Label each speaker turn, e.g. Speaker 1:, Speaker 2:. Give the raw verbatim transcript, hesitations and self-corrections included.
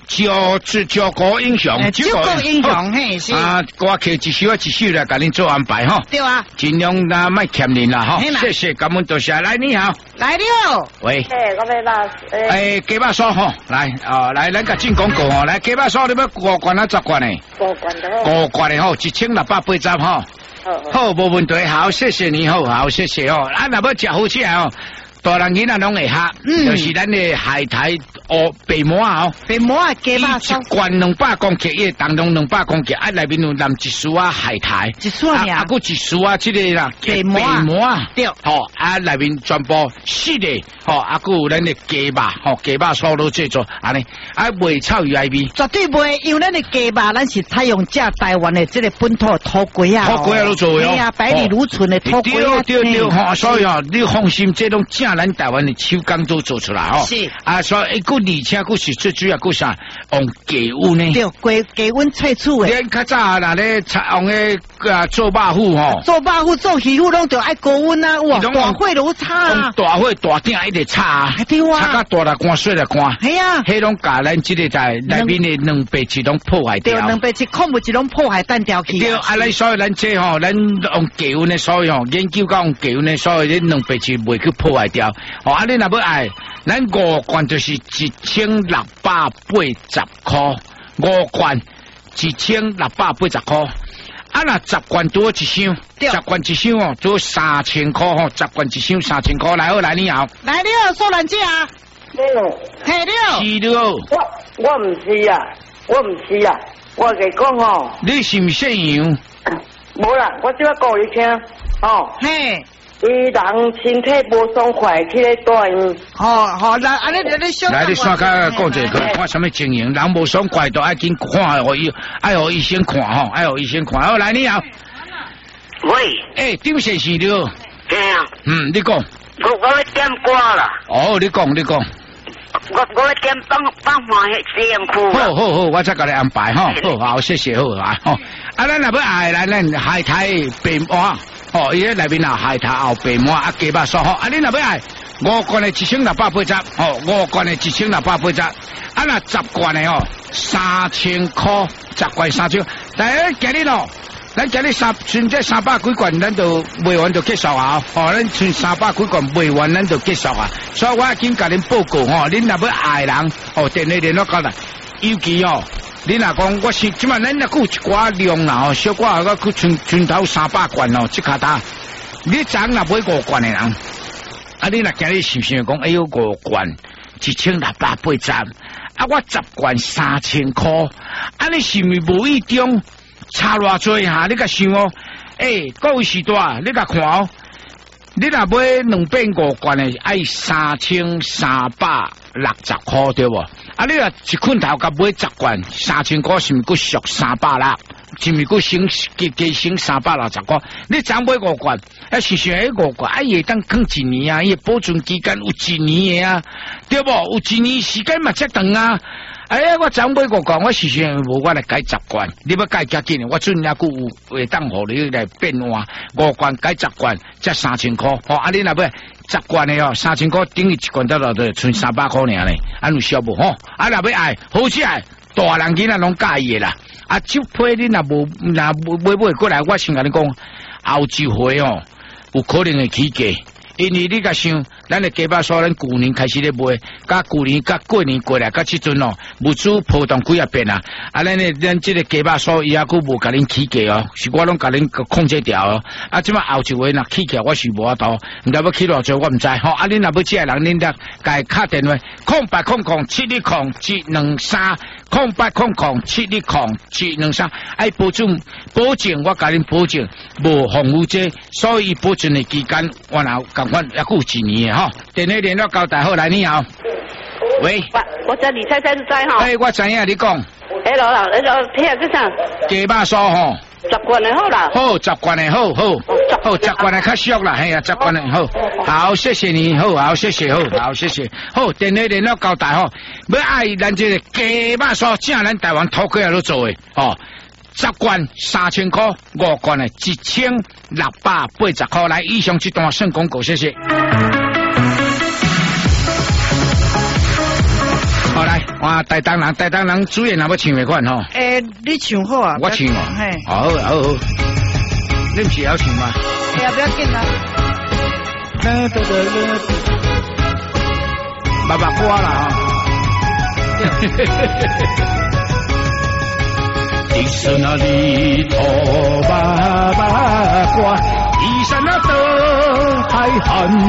Speaker 1: 九九国英雄，
Speaker 2: 九国英雄嘿是
Speaker 1: 啊，我摕一首啊一首来给您做安排哈。
Speaker 2: 对啊，
Speaker 1: 尽量啦，莫欠您啦哈。谢谢，感恩多谢。来，你好。
Speaker 2: 来了。
Speaker 1: 喂。
Speaker 3: 诶，我要把
Speaker 1: 诶，鸡巴酥吼，来哦，来，咱甲进广告吼，来鸡巴酥，你要五罐啊，十罐呢？
Speaker 3: 五罐的。
Speaker 1: 五罐的吼，一千六百八十吼。好，无问题，好，谢谢你，好好，谢谢哦。啊，若要食好吃哦。大人囡仔拢会喝，嗯，就是咱的海苔哦，白馍哦，
Speaker 2: 白馍啊，鸡巴酥，
Speaker 1: 一罐两百公克，伊当中两百公克，啊，内面有淋一束啊海苔，
Speaker 2: 一束啊，
Speaker 1: 啊，佮一束啊，这个啦，
Speaker 2: 白馍，
Speaker 1: 白馍啊，
Speaker 2: 对，
Speaker 1: 吼，啊，内面全部湿的，吼，啊，佮有咱的鸡肉，吼，鸡肉酥都制作，安尼，啊，袂臭油味，
Speaker 2: 绝对袂，因为咱的鸡肉，咱是采用这台湾的这个本土土龟啊，
Speaker 1: 土龟啊都做哟，
Speaker 2: 对啊，百里如春的土龟啊，
Speaker 1: 对对对，吼，所以哦，你放心，这种正咱台湾的手工都做出来哦，
Speaker 2: 是，
Speaker 1: 啊，所以佮而且佮是最主要佮啥，用鸡温呢，
Speaker 2: 对，鸡鸡温萃取的，
Speaker 1: 咱较早那咧用诶啊做肉糊吼，
Speaker 2: 做肉糊做鱼糊拢着爱高温啊，哇，大火炉炒啊，
Speaker 1: 大火大鼎一直炒啊，
Speaker 2: 对啊，
Speaker 1: 炒到大来干水来干，
Speaker 2: 系啊，
Speaker 1: 迄种甲咱即个在内面的两白质拢破坏掉，
Speaker 2: 对，两白质矿物质拢破坏单调去，
Speaker 1: 对，啊，咱所以咱这吼，咱用低温的所以吼，研究到用低温的所以恁两白质袂去破坏掉，哦，啊，你若要爱，咱五罐就是一千六百八十块，五罐一千六百八十块。啊，那十罐多一箱，十罐一箱哦，做三千块吼，十罐一箱三千块，来好来你好，
Speaker 2: 来了，苏兰姐啊，
Speaker 3: 了，
Speaker 2: 系了，
Speaker 1: 是了，
Speaker 3: 我我唔是啊，我唔是啊，我给讲哦，
Speaker 1: 你是唔是样？
Speaker 3: 无啦，我只要讲你听，哦，
Speaker 2: 嘿。
Speaker 3: 伊人身体无爽快，去咧大院。
Speaker 2: 好好，来，安尼你小。
Speaker 1: 来，你先甲讲一个，看什么情形？人无爽快，都爱紧看，互伊，爱互医生看吼，爱互医生看。好，来你好。
Speaker 4: 喂。
Speaker 1: 诶，张先生了。
Speaker 4: 对啊。
Speaker 1: 嗯，你讲。
Speaker 4: 我我要点歌啦。
Speaker 1: 哦，你讲，你讲。
Speaker 4: 我我要点帮帮忙西洋裤。
Speaker 1: 好好好，我再甲你安排吼。好好，谢谢好啊。吼，啊，咱若要爱来咱海苔白馍。哦，伊咧内面啊海苔后白馍啊鸡肉酥吼，啊你若要爱五罐的一千六百八十，哦五罐的一千六百八十，啊那十罐的哦三千块，十罐三千，但係今日咯，咱今日三剩这三百几罐，咱就卖完就结束啊，哦咱剩三百几罐卖完咱就结束啊，所以我已经甲恁报告吼，恁若要爱人哦电话联絡過來，尤其哦。你若講我是即嘛，咱若有一寡量啦吼，小寡我去存存頭三百罐哦，即卡打，你昨若買五罐的人，啊你若今日想想講，哎呦五罐一千六百八十，啊我十罐三千塊，啊你是毋是無意中差偌濟下？你甲想哦，誒各位時代，你甲看哦，你若買兩百五罐的，愛三千三百六十塊對無？啊！你話一捆頭甲買十罐三千塊，是毋是佫俗三百啦？是毋是佫省加加省三百六十塊？你昨買五罐，啊，是想迄五罐，啊，伊會當扛一年啊，伊個保存期間有一年的啊，對無？有一年時間嘛遮長啊！哎呀，我昨買五罐，我是想無我來改十罐，你要改加緊，我準也佫有會當互你來變換五罐改十罐，才三千塊。哦，啊，你若要十罐的哦，三千塊等於一罐得落就剩三百塊爾咧，安有少無吼？啊，若要愛好食愛，大人囡仔攏介意的啦。啊，這批你若無若買買過來，我先甲你講，後一回哦，有可能會起價。因為你甲想，咱的雞肉酥，咱舊年開始咧賣，甲舊年甲過年過來，甲即陣哦，物資波動幾啊變啊！啊，咱呢，咱即個雞肉酥伊還佫無甲恁起價哦，是我攏甲恁控制掉哦。啊，即擺後一回若起價，我是無法度，毋知要起偌濟，我毋知吼。啊，恁若要食人，恁得家敲電話，空八空空七二空七兩三，空八空空七二空七兩三，愛保證保證，我甲恁保證無妨污劑，所以保證的期間，我若共款也有一年的吼。電話聯絡交代好來，你好。喂。
Speaker 3: 我我知李太太在吼。
Speaker 1: 哎，我知影你講。
Speaker 3: 哎老啦，那個聽下啥？
Speaker 1: 雞肉酥吼。
Speaker 3: 十罐的好啦。
Speaker 1: 好，十罐的好好。好，十罐的較俗啦，係啊，十罐的好。好，謝謝你，好好，謝謝，好好，謝謝。好，電話聯絡交代吼，要愛咱這個雞肉酥，正咱台灣土雞都做的哦。十罐三千塊，五罐的一千六百八十塊。來，以上這段算廣告，謝謝。好，來。 哇，台东人，台东人主演哪要唱的款吼？
Speaker 2: 诶，你唱好啊？
Speaker 1: 我唱哦。
Speaker 2: 嘿。
Speaker 1: 好好好，你不是要唱吗？
Speaker 2: 哎呀，不要紧啊。
Speaker 1: 爸爸歌啦。一生啊，里头爸爸歌，一生啊，都海岸。